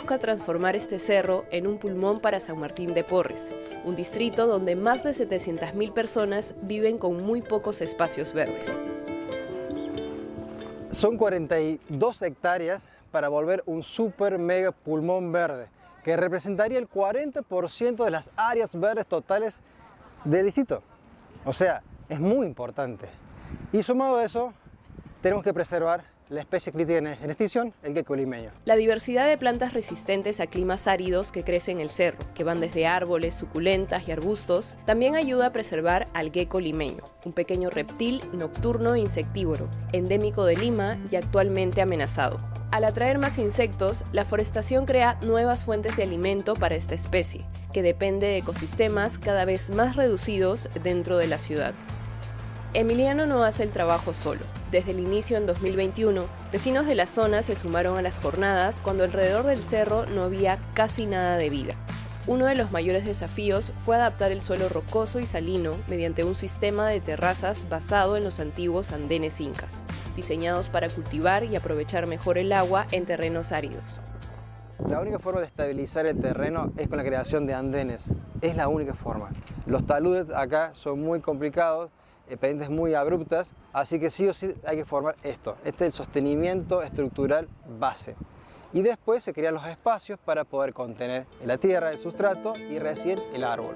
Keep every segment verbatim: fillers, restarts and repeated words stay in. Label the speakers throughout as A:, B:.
A: busca transformar este cerro en un pulmón para San Martín de Porres, un distrito donde más de setecientas mil personas viven con muy pocos espacios verdes.
B: Son cuarenta y dos hectáreas para volver un super mega pulmón verde, que representaría el cuarenta por ciento de las áreas verdes totales del distrito. O sea, es muy importante. Y sumado a eso, tenemos que preservar la especie crítica en extinción, el gecko limeño.
A: La diversidad de plantas resistentes a climas áridos que crece en el cerro, que van desde árboles, suculentas y arbustos, también ayuda a preservar al gecko limeño, un pequeño reptil nocturno e insectívoro, endémico de Lima y actualmente amenazado. Al atraer más insectos, la forestación crea nuevas fuentes de alimento para esta especie, que depende de ecosistemas cada vez más reducidos dentro de la ciudad. Emiliano no hace el trabajo solo. Desde el inicio en dos mil veintiuno, vecinos de la zona se sumaron a las jornadas cuando alrededor del cerro no había casi nada de vida. Uno de los mayores desafíos fue adaptar el suelo rocoso y salino mediante un sistema de terrazas basado en los antiguos andenes incas, diseñados para cultivar y aprovechar mejor el agua en terrenos áridos.
B: La única forma de estabilizar el terreno es con la creación de andenes. Es la única forma. Los taludes acá son muy complicados, pendientes muy abruptas, así que sí o sí hay que formar esto. Este es el sostenimiento estructural base. Y después se crean los espacios para poder contener la tierra, el sustrato y recién el árbol.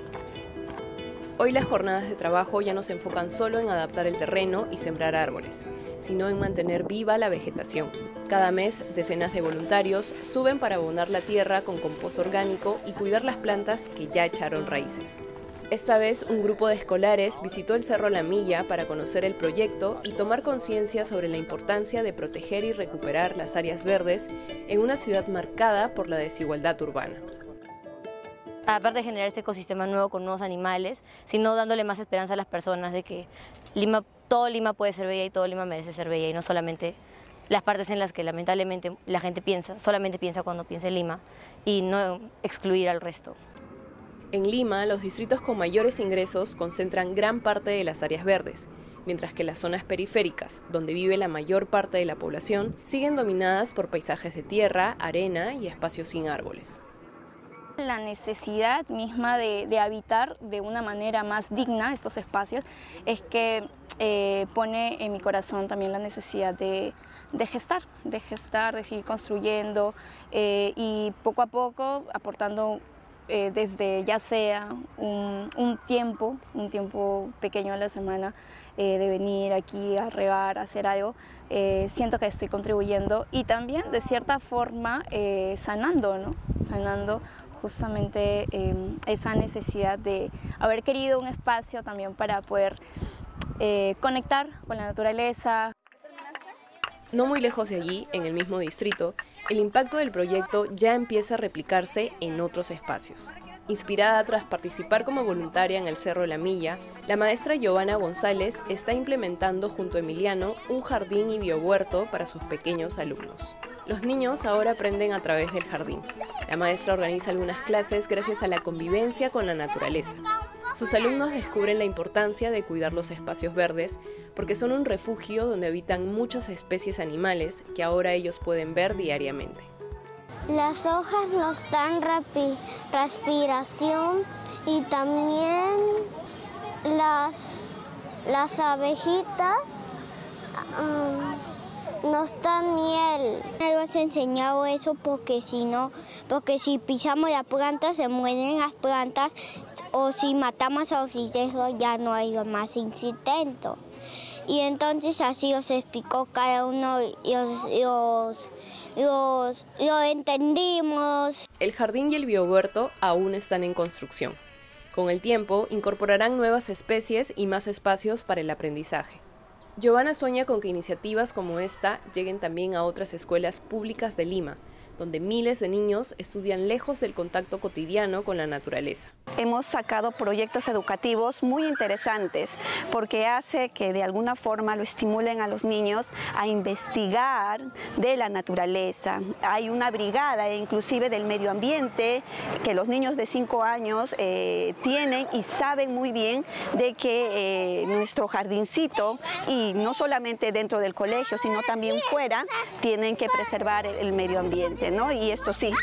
A: Hoy las jornadas de trabajo ya no se enfocan solo en adaptar el terreno y sembrar árboles, sino en mantener viva la vegetación. Cada mes, decenas de voluntarios suben para abonar la tierra con compost orgánico y cuidar las plantas que ya echaron raíces. Esta vez, un grupo de escolares visitó el Cerro La Milla para conocer el proyecto y tomar conciencia sobre la importancia de proteger y recuperar las áreas verdes en una ciudad marcada por la desigualdad urbana.
C: Aparte de generar este ecosistema nuevo con nuevos animales, sino dándole más esperanza a las personas de que Lima, todo Lima puede ser bella y todo Lima merece ser bella, y no solamente las partes en las que lamentablemente la gente piensa, solamente piensa cuando piensa en Lima, y no excluir al resto.
A: En Lima, los distritos con mayores ingresos concentran gran parte de las áreas verdes, mientras que las zonas periféricas, donde vive la mayor parte de la población, siguen dominadas por paisajes de tierra, arena y espacios sin árboles.
D: La necesidad misma de, de habitar de una manera más digna estos espacios es que eh, pone en mi corazón también la necesidad de, de gestar, de gestar, de seguir construyendo eh, y poco a poco aportando Eh, desde ya sea un, un tiempo, un tiempo pequeño a la semana, eh, de venir aquí a regar, a hacer algo, eh, siento que estoy contribuyendo y también de cierta forma eh, sanando, ¿no? Sanando justamente eh, esa necesidad de haber querido un espacio también para poder eh, conectar con la naturaleza.
A: No muy lejos de allí, en el mismo distrito, el impacto del proyecto ya empieza a replicarse en otros espacios. Inspirada tras participar como voluntaria en el Cerro La Milla, la maestra Giovanna González está implementando junto a Emiliano un jardín y biohuerto para sus pequeños alumnos. Los niños ahora aprenden a través del jardín. La maestra organiza algunas clases gracias a la convivencia con la naturaleza. Sus alumnos descubren la importancia de cuidar los espacios verdes porque son un refugio donde habitan muchas especies animales que ahora ellos pueden ver diariamente.
E: Las hojas nos dan respiración y también las, las abejitas um, nos dan miel. Me has enseñado eso porque si no, porque si pisamos las plantas se mueren las plantas o si matamos a los insectos ya no hay más insectos. Y entonces así os explicó cada uno y os, y os, y os, y lo entendimos.
A: El jardín y el biohuerto aún están en construcción. Con el tiempo incorporarán nuevas especies y más espacios para el aprendizaje. Giovanna sueña con que iniciativas como esta lleguen también a otras escuelas públicas de Lima, donde miles de niños estudian lejos del contacto cotidiano con la naturaleza.
F: Hemos sacado proyectos educativos muy interesantes porque hace que de alguna forma lo estimulen a los niños a investigar de la naturaleza. Hay una brigada inclusive del medio ambiente que los niños de cinco años eh, tienen y saben muy bien de que eh, nuestro jardincito, y no solamente dentro del colegio, sino también fuera, tienen que preservar el, el medio ambiente, ¿no? Y esto sí,